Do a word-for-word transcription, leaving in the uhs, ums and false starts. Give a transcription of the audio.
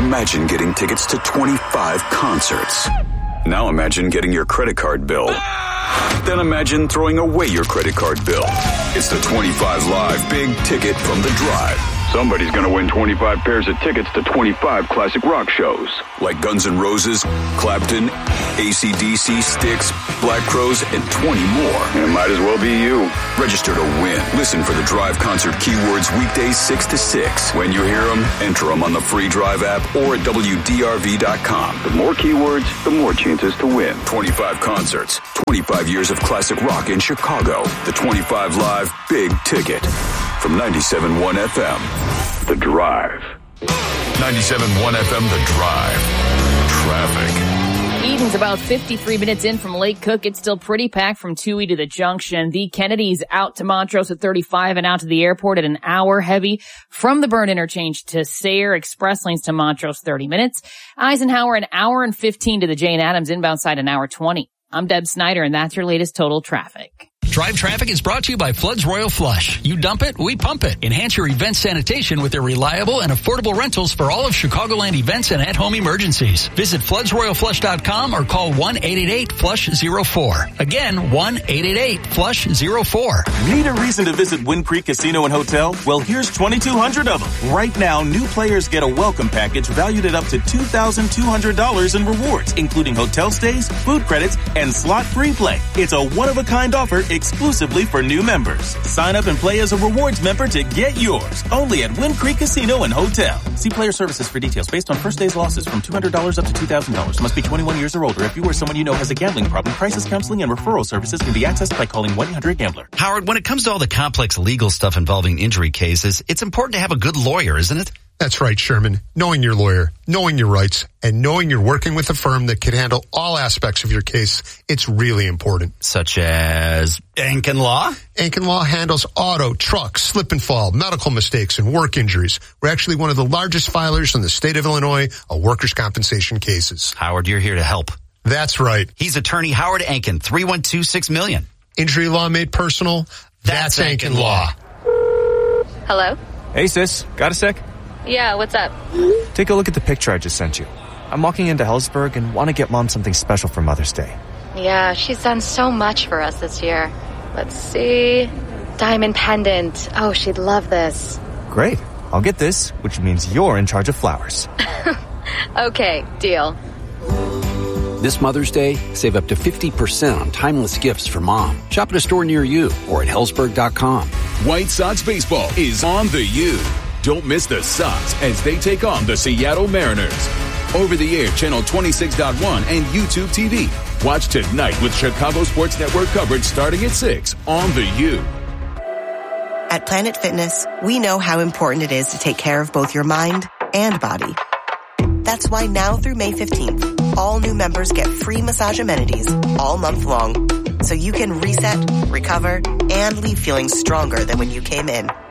Imagine getting tickets to twenty-five concerts. Now imagine getting your credit card bill. Then imagine throwing away your credit card bill. It's the twenty-five Live Big Ticket from The Drive. Somebody's going to win twenty-five pairs of tickets to twenty-five classic rock shows. Like Guns N' Roses, Clapton, A C D C, Styx, Black Crowes, and twenty more. It might as well be you. Register to win. Listen for The Drive concert keywords weekdays six to six. When you hear them, enter them on the free Drive app or at W D R V dot com. The more keywords, the more chances to win. twenty-five concerts. twenty-five years of classic rock in Chicago. The twenty-five Live Big Ticket. From ninety-seven point one F M, The Drive. ninety-seven point one F M, The Drive. Traffic. Eden's about fifty-three minutes in from Lake Cook. It's still pretty packed from two E to the junction. The Kennedy's out to Montrose at thirty-five and out to the airport at an hour. Heavy from the Burn interchange to Sayre. Express lanes to Montrose, thirty minutes. Eisenhower, an hour and fifteen to the Jane Addams. Inbound side, an hour twenty. I'm Deb Snyder, and that's your latest total traffic. Drive Traffic is brought to you by Flood's Royal Flush. You dump it, we pump it. Enhance your event sanitation with their reliable and affordable rentals for all of Chicagoland events and at-home emergencies. Visit floods royal flush dot com or call one eight eight eight flush zero four. Again, one eight eight eight flush zero four. Need a reason to visit Wind Creek Casino and Hotel? Well, here's twenty-two hundred of them. Right now, new players get a welcome package valued at up to two thousand two hundred dollars in rewards, including hotel stays, food credits, and slot free play. It's a one-of-a-kind offer exclusively for new members. Sign up and play as a rewards member to get yours. Only at Wind Creek Casino and Hotel. See player services for details. Based on first day's losses from two hundred dollars up to two thousand dollars. Must be twenty-one years or older. If you or someone you know has a gambling problem, crisis counseling and referral services can be accessed by calling one eight hundred gambler. Howard, when it comes to all the complex legal stuff involving injury cases, it's important to have a good lawyer, isn't it? That's right, Sherman. Knowing your lawyer, knowing your rights, and knowing you're working with a firm that can handle all aspects of your case, it's really important. Such as Anken Law? Anken Law handles auto, truck, slip and fall, medical mistakes, and work injuries. We're actually one of the largest filers in the state of Illinois of workers' compensation cases. Howard, you're here to help. That's right. He's attorney Howard Anken, three one two six million. Injury law made personal. That's, That's Anken Law. Hello? Hey, sis. Got a sec? Yeah, what's up? Take a look at the picture I just sent you. I'm walking into Hellsburg and want to get Mom something special for Mother's Day. Yeah, she's done so much for us this year. Let's see. Diamond pendant. Oh, she'd love this. Great. I'll get this, which means you're in charge of flowers. Okay, deal. This Mother's Day, save up to fifty percent on timeless gifts for Mom. Shop at a store near you or at hellsburg dot com. White Sox baseball is on the U. Don't miss the Sox as they take on the Seattle Mariners. Over the air, channel twenty-six point one and YouTube T V. Watch tonight with Chicago Sports Network coverage starting at six on the U. At Planet Fitness, we know how important it is to take care of both your mind and body. That's why now through May fifteenth, all new members get free massage amenities all month long. So you can reset, recover, and leave feeling stronger than when you came in.